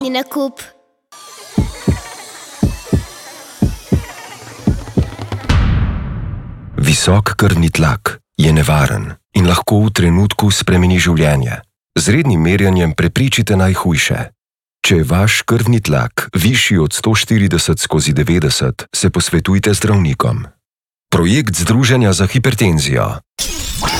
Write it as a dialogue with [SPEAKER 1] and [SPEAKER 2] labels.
[SPEAKER 1] nakup.
[SPEAKER 2] Visok krvni tlak je nevaren in lahko v trenutku spremeni življenje. Z rednim merjenjem preprečite najhujše. Če je vaš krvni tlak višji od 140/90, se posvetujte z zdravnikom. Projekt Združenja za hipertenzijo.